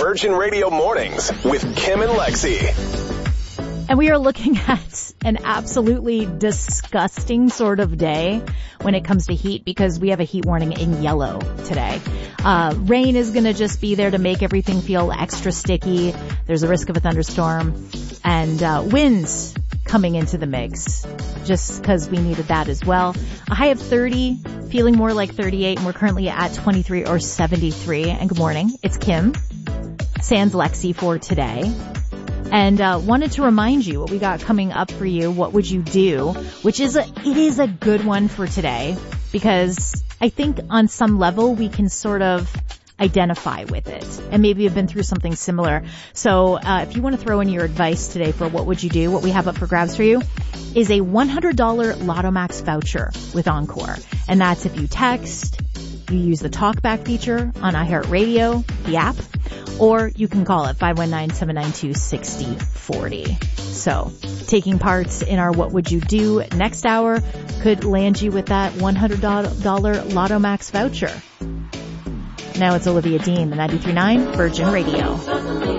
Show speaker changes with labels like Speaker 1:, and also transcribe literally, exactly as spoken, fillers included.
Speaker 1: Virgin Radio Mornings with Kim and Lexi.
Speaker 2: And we are looking at an absolutely disgusting sort of day when it comes to heat because we have a heat warning in yellow today. Uh, rain is going to just be there to make everything feel extra sticky. There's a risk of a thunderstorm and uh, winds coming into the mix just because we needed that as well. A high of thirty, feeling more like thirty-eight, and we're currently at twenty-three or seventy-three. And good morning. It's Kim, sans Lexi for today. And uh wanted to remind you what we got coming up for you. What would you do? Which is a, it is a good one for today because I think on some level we can sort of identify with it and maybe have been through something similar. So uh if you want to throw in your advice today for what would you do, what we have up for grabs for you is a one hundred dollars Lotto Max voucher with Encore. And that's if you text, you use the TalkBack feature on iHeartRadio, the app, or you can call it five one nine, seven nine two, six zero four zero. So taking part in our What Would You Do next hour could land you with that one hundred dollars Lotto Max voucher. Now it's Olivia Dean, the ninety-three point nine Virgin Radio.